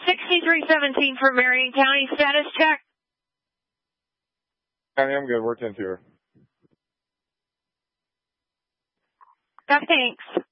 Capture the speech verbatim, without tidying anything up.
sixty-three seventeen for Marion County. Status check. County, I'm good. We're ten two. Thanks.